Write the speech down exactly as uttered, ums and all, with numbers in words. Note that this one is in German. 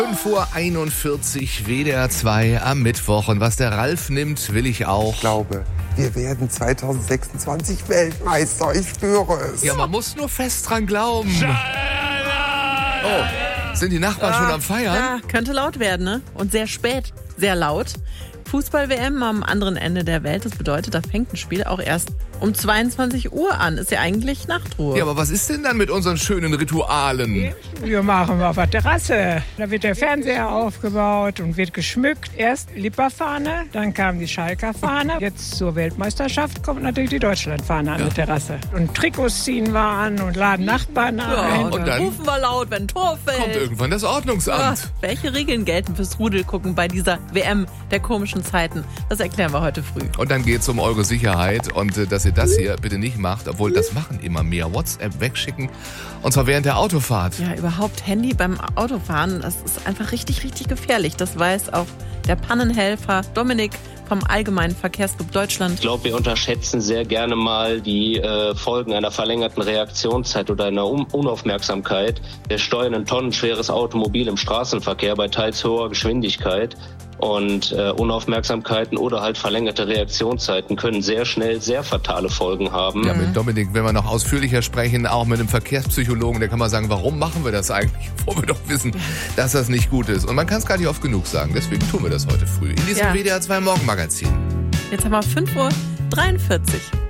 fünf Uhr einundvierzig, W D R zwei am Mittwoch. Und was der Ralf nimmt, will ich auch. Ich glaube, wir werden zwanzig sechsundzwanzig Weltmeister, ich spüre es. Ja, man muss nur fest dran glauben. Oh, sind die Nachbarn schon am Feiern? Ja, könnte laut werden, ne? Und sehr spät, sehr laut. Fußball-W M am anderen Ende der Welt. Das bedeutet, da fängt ein Spiel auch erst um zweiundzwanzig Uhr an. Ist ja eigentlich Nachtruhe. Ja, aber was ist denn dann mit unseren schönen Ritualen? Wir machen auf der Terrasse. Da wird der Fernseher aufgebaut und wird geschmückt. Erst Lipperfahne, dann kam die Schalker Fahne. Jetzt zur Weltmeisterschaft kommt natürlich die Deutschlandfahne an Ja. der Terrasse. Und Trikots ziehen wir an und laden Nachbarn Ja, ein. und und dann dann rufen wir laut, wenn ein Tor fällt. Kommt irgendwann das Ordnungsamt. Ja, welche Regeln gelten fürs Rudelgucken bei dieser W M der komischen Zeiten? Das erklären wir heute früh. Und dann geht's um eure Sicherheit und äh, dass ihr das hier bitte nicht macht, obwohl das machen immer mehr. WhatsApp wegschicken und zwar während der Autofahrt. Ja, überhaupt Handy beim Autofahren, das ist einfach richtig, richtig gefährlich. Das weiß auch der Pannenhelfer Dominik vom Allgemeinen Verkehrsclub Deutschland. Ich glaube, wir unterschätzen sehr gerne mal die äh, Folgen einer verlängerten Reaktionszeit oder einer Un- Unaufmerksamkeit. Wir steuern ein tonnenschweres Automobil im Straßenverkehr bei teils hoher Geschwindigkeit. Und äh, Unaufmerksamkeiten oder halt verlängerte Reaktionszeiten können sehr schnell sehr fatale Folgen haben. Ja, mit Dominik, wenn wir noch ausführlicher sprechen, auch mit einem Verkehrspsychologen, der kann mal sagen, warum machen wir das eigentlich, wo wir doch wissen, dass das nicht gut ist. Und man kann es gar nicht oft genug sagen, deswegen tun wir das heute früh in diesem Ja. W D R zwei Morgenmagazin. Jetzt haben wir fünf Uhr dreiundvierzig.